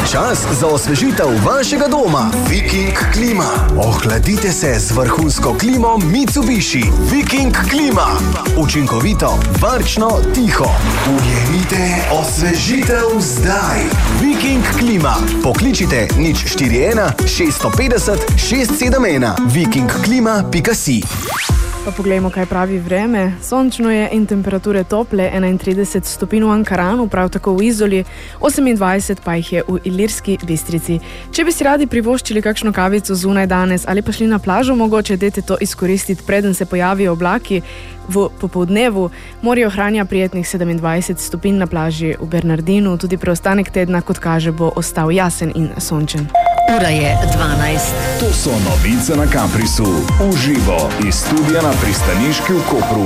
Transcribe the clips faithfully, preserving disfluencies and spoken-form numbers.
čas za osvežitev vašega doma. Viking klima. Ohladite se z vrhunsko klimo Mitsubishi. Viking klima. Učinkovito, varčno, tiho. Ujemite osvežitev zdaj. Viking klima. Pokličite nič štiri ena šest petdeset šest sedem ena. viking klima pika si. Pa poglejmo, kaj pravi vreme. Sončno je in temperature tople, enaintrideset stopinj v Ankaranu, prav tako v Izoli, osemindvajset pa jih je v Ilirski Bistrici. Če bi si radi privoščili kakšno kavico zunaj danes ali pa šli na plažo, mogoče dajte to izkoristiti, preden se pojavijo oblaki. V popoldnevu morje ohranja prijetnih sedemindvajset stopinj na plaži v Bernardinu, tudi preostanek tedna, kot kaže, bo ostal jasen in sončen. Ura je dvanajst. To so novice na Kaprisu. Uživo iz studia na Pristaniški v Kopru.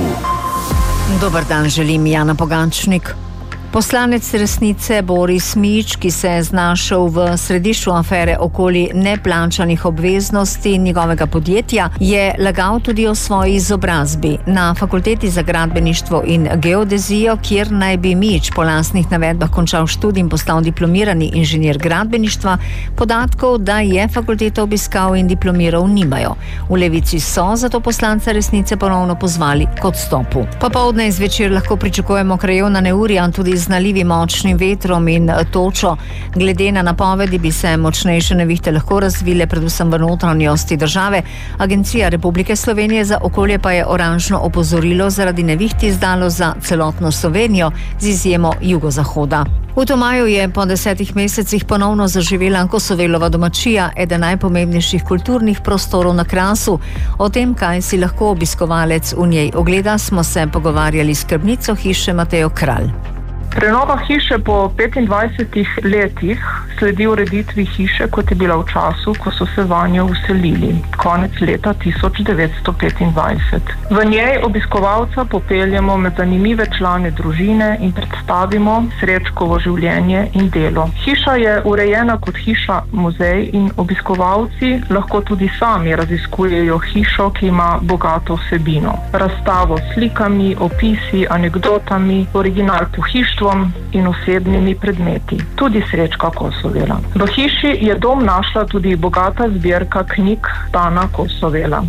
Dober dan, želim Jana Pogančnik. Poslanec Resnice Boris Mič, ki se je znašel v središču afere okoli neplačanih obveznosti njegovega podjetja, je lagal tudi o svoji izobrazbi. Na Fakulteti za gradbeništvo in geodezijo, kjer naj bi Mič po lastnih navedbah končal študij in postal diplomirani inženir gradbeništva, podatkov, da je fakulteto obiskal in diplomiral, nimajo. V Levici so zato poslanca Resnice ponovno pozvali k odstopu. Popoldne in zvečer lahko pričakujemo krajevna neurja, tudi z nalivim močnim vetrom in točo. Glede na napovedi bi se močnejše nevihte lahko razvile predvsem v notranjosti države. Agencija Republike Slovenije za okolje pa je oranžno opozorilo zaradi nevihti izdalo za celotno Slovenijo z izjemo jugozahoda. V Tomaju je po desetih mesecih ponovno zaživela Kosovelova domačija, eden najpomembnejših kulturnih prostorov na Krasu. O tem, kaj si lahko obiskovalec v njej ogleda, smo se pogovarjali s skrbnico hiše Matejo Kralj. Prenova hiše po petindvajsetih letih sledi ureditvi hiše, kot je bila v času, ko so se vanjo vselili, konec leta tisoč devetsto petindvajset. V njej obiskovalca popeljemo med zanimive člane družine in predstavimo Srečkovo življenje in delo. Hiša je urejena kot hiša muzej in obiskovalci lahko tudi sami raziskujejo hišo, ki ima bogato vsebino. Razstavo s slikami, opisi, anekdotami, original pohištva in osebnimi predmeti. Tudi Srečka Kosovela. V hiši je dom našla tudi bogata zbirka knjig Stana Kosovela.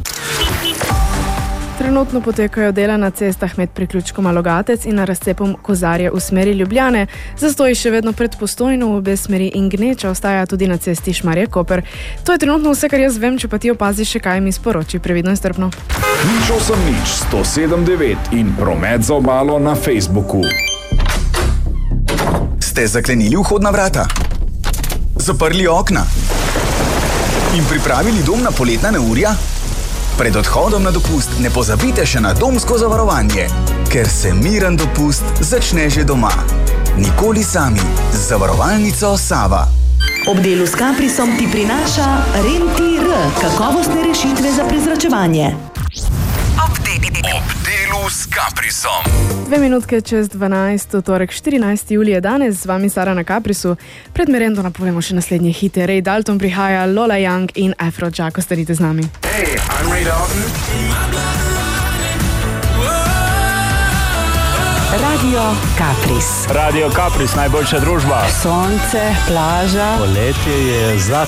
Trenutno potekajo dela na cestah med priključkoma Logatec in na razcepom Kozarje v smeri Ljubljane. Zastoj še vedno pred Postojno v obe smeri in gneča ostaja tudi na cesti Šmarje-Koper. To je trenutno vse, kar jaz vem, če pa ti opaziš še kaj mi sporoči. Previdno in strpno. Nič osem nič sto sedem devet in promet za obalo na Facebooku. Ste zaklenili vhodna vrata? Zaprli okna? In pripravili dom na poletna neurja? Pred odhodom na dopust ne pozabite še na domsko zavarovanje, ker se miren dopust začne že doma. Nikoli sami. Z zavarovalnico Sava. Ob delu s Kaprisom ti prinaša Rentir, kakovostne rešitve za prezračevanje. Ob delu s Kaprisom. Dve minutke čez dvanajst, torek štirinajsti julij je danes, z vami Sara na Kaprisu. Pred merendo napovemo še naslednje hite. Ray Dalton prihaja, Lola Young in Afrojack, ostanite z nami. Hey, I'm Ray Dalton. Radio Kapris. Radio Kapris, najboljša družba. Sonce, plaža. Poletje je za